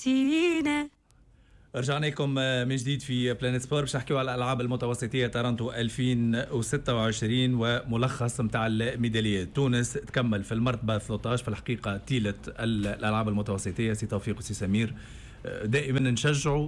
تينا. رجعنا لكم من جديد في بلانيت سبور باش نحكيو على الالعاب المتوسطيه تورنتو 2026 وملخص نتاع الميداليات. تونس تكمل في المرتبه 13 في الحقيقه تيلة الالعاب المتوسطيه. سي توفيق وسي سمير دائما نشجعوا،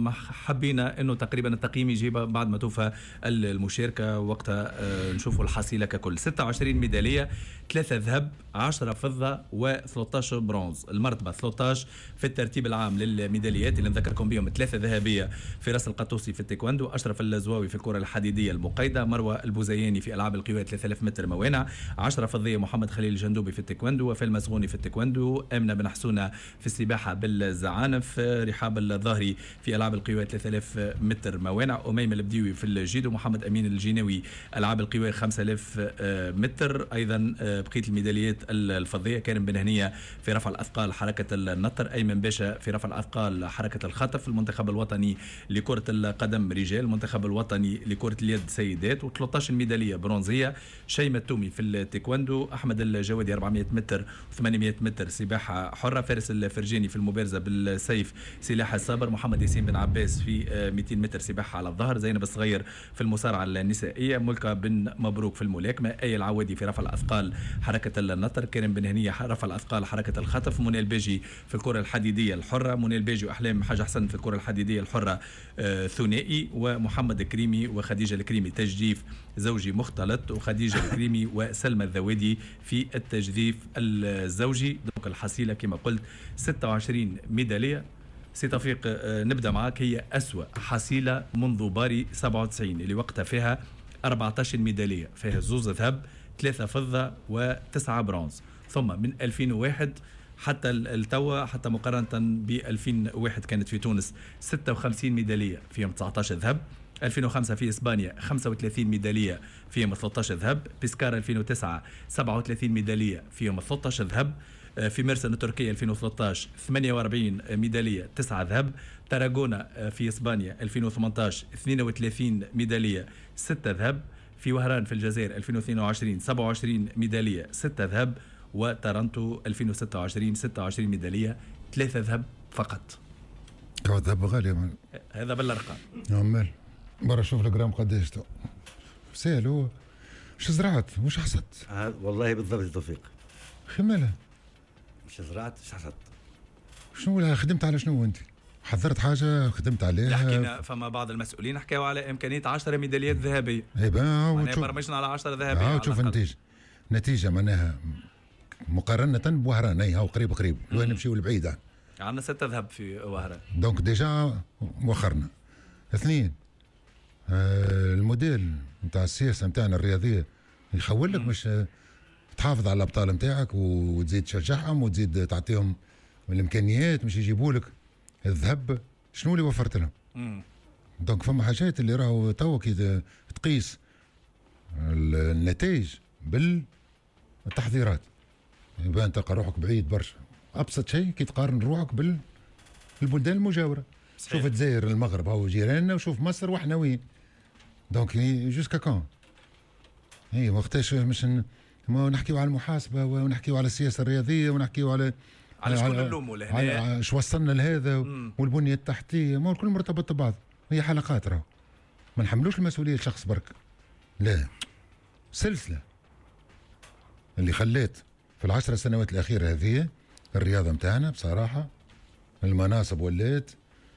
حبينا انه تقريبا التقييم يجي بعد ما توفى المشاركه، وقتها نشوفوا الحصيله ككل. 26 ميداليه، 3 ذهب 10 فضه و13 برونز. المرتبه 13 في الترتيب العام للميداليات اللي نذكركم بهم: 3 ذهبيه في راس القطوسي في التايكوندو، اشرف الزواوي في الكره الحديديه المقيده، مروه البوزياني في العاب القوى 3000 متر موانع، 10 فضيه محمد خليل الجندوبي في التايكوندو، وفاء المزغوني في التايكوندو، امنه بن حسونه في السباحه بالزعانف، رحاب الظاهري في العاب القوى 3000 متر موانع، اميمه البديوي في الجيدو، محمد امين الجيناوي العاب القوى 5000 متر. ايضا بقيه الميداليات الفضيه: كريم بن هنيه في رفع الاثقال حركه النطر، ايمن باشا في رفع الاثقال حركه الخطف، المنتخب الوطني لكره القدم رجال، المنتخب الوطني لكره اليد سيدات، و13 ميداليه برونزيه: شيماء التومي في التايكوندو، احمد الجوادي 400 متر و800 متر سباحه حره، فارس الفرجاني في المبارزه بالسيف، سلاح الصابر، محمد ياسين بن عباس في 200 متر سباحه على الظهر، زينب الصغير في المصارعه النسائيه، ملكه بن مبروك في الملاكمه، ايه العوادي في رفع الاثقال حركه النطر، كريم بن هنيه رفع الاثقال حركه الخطف، منى الباجي في الكره الحديديه الحره، منى الباجي واحلام حاج حسن في الكره الحديديه الحره ثنائي، ومحمد الكريمي وخديجه الكريمي تجديف زوجي مختلط، وخديجه الكريمي وسلمى الذوادي في التجديف الزوجي. دونك الحصيله كما قلت 26 ميداليه. سي توفيق نبدا معك. هي أسوأ حصيله منذ باري 97 اللي وقتها فيها 14 ميداليه، فيها 2 ذهب 3 فضه و9 برونز. ثم من 2001 حتى التوا، حتى مقارنه ب 2001 كانت في تونس 56 ميداليه فيهم 19 ذهب. 2005 في اسبانيا 35 ميداليه فيهم 13 ذهب. بيسكار 2009 37 ميداليه فيهم 13 ذهب. في ميرسن تركيا 2013 48 ميداليه 9 ذهب. تاراغونا في اسبانيا 2018 32 ميداليه 6 ذهب. في وهران في الجزائر 2022 27 ميداليه 6 ذهب. وتورنتو 2026 26 ميداليه 3 ذهب فقط. ذهب غالي هذا بالارقام. عمال برا شوف الجرام قداش تو سهل. هو وش زرعت وش حصدت؟ والله بالضبط توفيق. خمالة مش زرعت مش حصدت. شنو خدمت على شنو انت؟ حضرت حاجه خدمت عليها؟ حكينا فما بعض المسؤولين حكاوا على امكانيه 10 ميداليات ذهبيه. اي معناها برمجنا على 10 ذهبيه. شوف نتيجه معناها مقارنه بوهران. اي هاو قريب لوين نمشيو لبعيد. عندنا 6 ذهب في وهران. دونك ديجا وخرنا. 2 الموديل نتاع السياسه نتاعنا الرياضيه يخول لك مش تحافظ على الابطال نتاعك وتزيد تشجعهم وتزيد تعطيهم الامكانيات مش يجيبوا لك الذهب. شنو اللي وفرت لهم؟ دونك فما حاجات اللي راهو تو كي تقيس النتائج بالتحضيرات يبان تلقى روحك بعيد برشا. ابسط شيء كي تقارن روحك بالبلدان المجاوره. صحيح. شوف الجزائر المغرب هو جيراننا، وشوف مصر واحنا وين. دونك جوسكا كون هي وقتاش مش نحكيو على المحاسبه ونحكيو على السياسه الرياضيه ونحكيو على شكون نلوموا لهنا شو وصلنا لهذا والبنيه التحتيه. ما الكل مرتبط ببعض. هي حلقات راهو ما نحملوش المسؤوليه لشخص برك، لا سلسله اللي خليت في ال10 سنوات الاخيره هذه الرياضه متاعنا بصراحه المناصب ولات.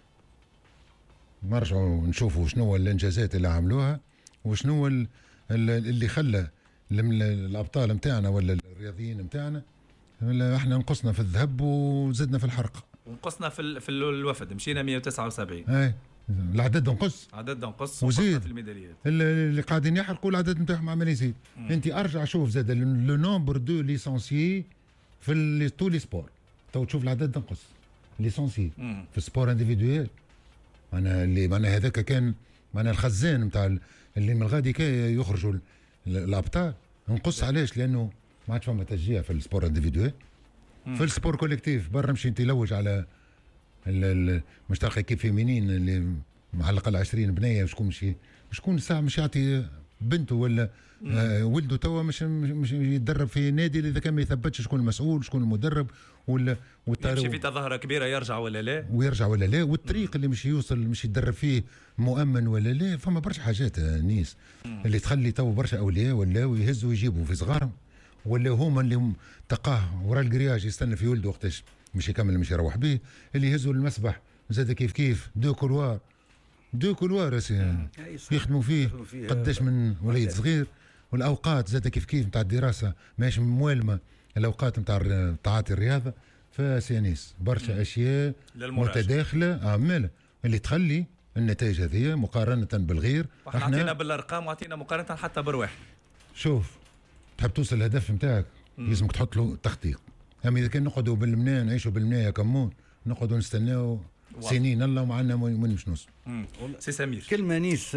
نرجعوا نشوفوا شنو الانجازات اللي عملوها وشنو اللي خلى الابطال متاعنا ولا الرياضيين متاعنا. احنا نقصنا في الذهب وزدنا في الحرق ونقصنا في الوفد. مشينا 179. اي العدد نقص وزيد في الميداليات. اللي قاعدين يحرقوا العدد نتاعهم عمال يزيد. انت ارجع شوف زاد لو نومبر دو ليسونسيي في تو لي سبور. تو تشوف العدد نقص ليسونسيي في السبور انديفيدويل. انا اللي معناها هذاك كان معناها الخزان نتاع اللي من الغادي يخرجوا الابطال نقص. علاش؟ لانه ما عادش فما تشجيع في السبور انديفيدويل. في السبور كوليكتيف برا مشي انت يلوج على مش تلقى كيف فيمينين اللي مع الاقل 20 بنيه. شكون ساعه مش يعطي بنته ولا ولده توا مش يتدرب في نادي اذا كان ما يثبتش شكون المسؤول شكون المدرب ولا يمشي في تظاهره كبيره يرجع ولا لا والطريق اللي مش يوصل مش يتدرب فيه مؤمن ولا لا. فما برشا حاجات نيس اللي تخلي تو برشا اولياء ولا ويهزوا ويجيبوا في صغارهم ولا هما اللي هم تقاه ورا الكرياج يستنى في ولده وقتاش مش يكمل مش يروح به اللي يهزوا المسبح زاد كيف دو كولوار يخدموا فيه قداش من وليد صغير. والاوقات زاد كيف نتاع الدراسه ماهيش موالمه الاوقات نتاع تعاطي الرياضه. فسيانيس برشا اشياء متداخله عماله اللي تخلي النتائج هذه مقارنه بالغير. احنا عطينا بالارقام وعطينا مقارنه حتى برواحد. شوف تحب توصل الهدف نتاعك لازمك تحط له تخطيط. اما اذا كان نقعدوا بالمناء نعيشوا بالمناء يا كمون نقعدوا نستناو سنين الله معنا وين مش نوصل. سي سمير كلمه نيس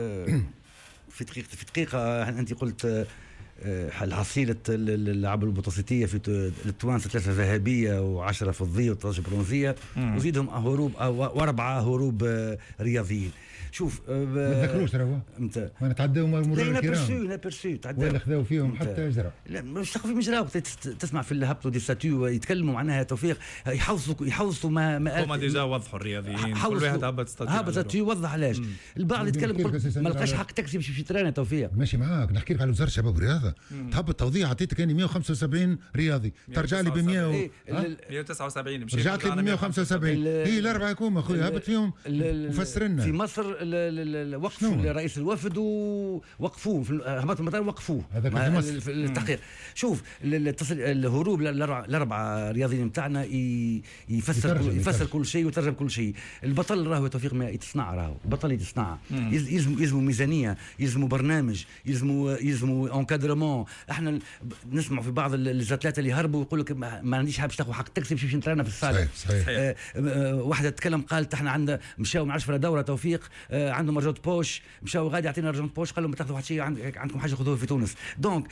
في دقيقه انت قلت الحصيلة اللعب المتوسطية في التوانسة 3 ذهبية و10 فضية و13 برونزية وزيدهم هروب و4 هروب رياضيين. شوف ما تذكروش ترى امتى ما نتعداو مرور الكرام لا بيرسو ولا خذاو فيهم حتى اجرا. لا مش تاخذ فيهم اجرا. تسمع في الهبط دي ستاتيو يتكلموا معناها توفيق يحوصوا ما هما ديجا وضحوا الرياضيين كل واحد هبط ستاتيو يوضح علاش البعض يتكلم ما لقاش حق تاكسي باش يترانا توفيق. ماشي معاك نحكي لك على وزارة الشباب والرياضة تهبط توضيح عطيتك اني 175 رياضي ترجع لي ب 179 رجعت لي ب 175 هي الاربعه كوم اخويا هبط فيهم وفسر لنا. في مصر وقفوا رئيس الوفد ووقفوه هبط المطار وقفوه في التحقيق. شوف الهروب الاربعه رياضيين نتاعنا يفسر كل شيء ويترجم كل شيء. البطل راهو توفيق ما يتصنع البطل يتصنع يلزموا ميزانيه يلزموا برنامج يلزموا انكادرمون. احنا نسمع في بعض الزاتلات اللي هربوا يقول لك ما عنديش حاب تاخذ حق تاكسي باش نترانا في الصاله. صحيح. واحده تكلم قالت احنا عندنا مشاو ما عرفش دوره توفيق عندهم رجوت بوش مشاو غادي يعطينا رجوت بوش قال لهم تاخذوا واحد شيء عندكم حاجه خذوها في تونس. دونك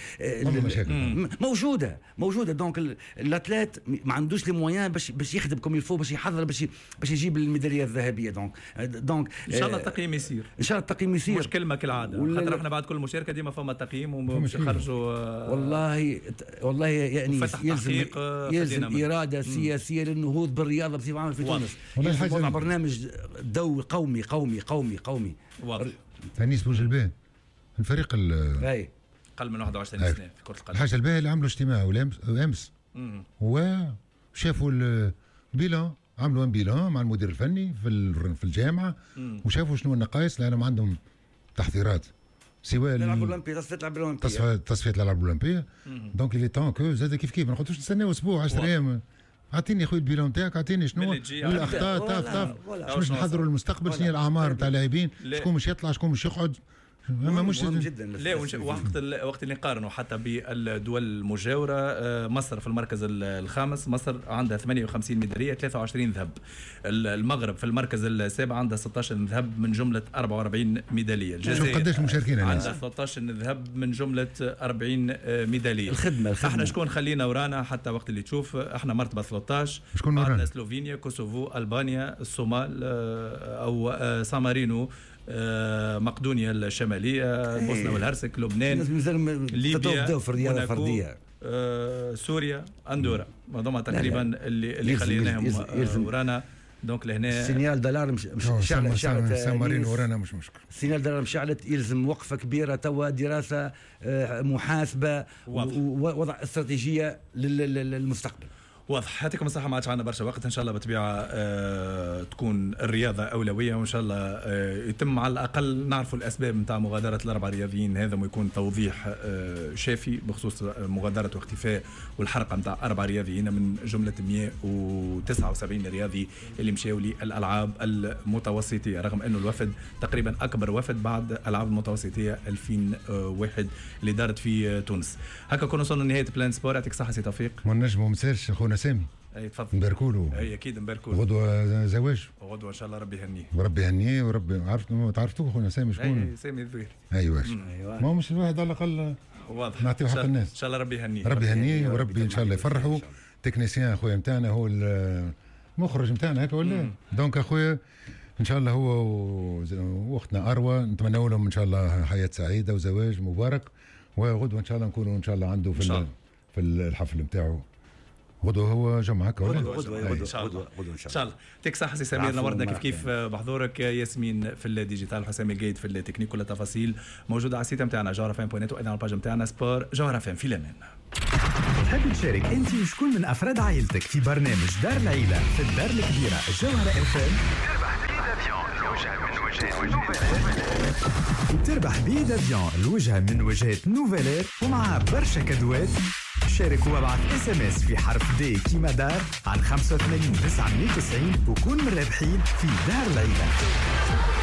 موجوده دونك الاتليت ما عندوش لي مويان باش يخدم كوم يلفو باش يحضر باش يجيب الميداليه الذهبيه. دونك ان شاء الله التقييم يصير ان شاء الله التقييم يصير مش كلمه كالعاده خاطر احنا بعد كل مشاركه ديما فما تقييم ومش يخرجوا والله يعني يلزم اراده سياسيه للنهوض بالرياضه بصفه عامه في تونس. وضع برنامج دوي قومي واضح. تنيس بوجلبان الفريق اقل من 21 سنه في كره القدم. الحاجه الباهيه اللي عملوا اجتماع امس وشافوا البيلان عملوا بيلان مع المدير الفني في الجامعه وشافوا شنو النقائص لانهم عندهم تحضيرات سواء تصفيه الالعاب الاولمبيه. دونك اللي طون كو زاد كيف ما نقعدوش نستناو اسبوع 10 ايام. اعطيني خويا البيلون تاعك اعطيني شنو الاخطاء طاف باش نحضروا المستقبل شنو الاعمار نتاع اللاعبين شكون مش يطلع شكون مش يقعد. مهم جدا. لا وقت اللي نقارنوا حتى بالدول المجاوره مصر في المركز الخامس. مصر عندها 58 ميداليه 23 ذهب. المغرب في المركز السابع عندها 16 ذهب من جمله 44 ميداليه. الجزائر قداش المشاركين عندها 13 ذهب من جمله 40 ميداليه. الخدمه احنا شكون خلينا ورانا حتى وقت اللي تشوف احنا مرتبه 13 شكون ورانا؟ سلوفينيا كوسوفو البانيا الصومال او سان مقدونيا الشماليه البوسنه والهرسك لبنان ليبيا في الرياضه فرديه سوريا اندورا هذوما تقريبا اللي خليناهم ورانا. دونك لهنا سينيال دالارم شعلت سامارين ورانا مش مشكل. سينيال دالارم شعلت يلزم وقفه كبيره توا دراسه محاسبه ووضع استراتيجيه للمستقبل. واضح. يعطيكم الصحة. ما عادش عندنا برشا وقت. إن شاء الله بالطبيعة تكون الرياضة أولوية وإن شاء الله يتم على الأقل نعرفوا الأسباب نتاع مغادرة الأربع رياضيين هذا ويكون توضيح شافي بخصوص مغادرة واختفاء والحرقة نتاع 4 رياضيين من جملة 179 رياضي اللي مشاو للألعاب المتوسطية رغم أنه الوفد تقريبا أكبر وفد بعد الألعاب المتوسطية 2001 اللي دارت في تونس. هكا كنا وصلنا لنهاية بلان سبور. يعطيك الصحة سي توفيق. ما نجمو مسيرش خونا سامي. اي تفضل. نباركولو. اي اكيد نباركولو. غدوه زواج. غدوه ان شاء الله ربي يهنيه. وربي يهنيه وربي تعرفتوه خونا سامي شكون؟ اي سامي الذويري. ايوه ما هو مش الواحد على الاقل واضح نعطيه حق الناس. ان شاء الله ربي يهنيه. ربي يهنيه وربي ان شاء الله يفرحوا. تكنيسيان اخويا نتاعنا هو المخرج نتاعنا هكا ولا؟ دونك اخويا ان شاء الله هو واختنا اروى نتمنى لهم ان شاء الله حياه سعيده وزواج مبارك، وغدوه ان شاء الله نكونوا ان شاء الله عنده في الحفل نتاعو. غدوه هو جمعة غدوه ان شاء الله. ان شاء الله. يعطيك الصحه سي سمير، نورنا كيف بحضورك. ياسمين في الديجيتال، حسام القايد في التكنيك. كل التفاصيل موجوده على السيت نتاعنا جوهرفم.net وايضا على الباج نتاعنا سبور جوهرفم. في الامان. تحب تشارك انت وشكون من افراد عائلتك في برنامج دار العيله في الدار الكبيره جوهر اف ام؟ تربح بي دافيون الوجهه من وجهات نوفيلير ومع برشا كادوات. شارك وابعث SMS في حرف دي كيما دار على 85 990 وكون من الرابحين في دار العيله.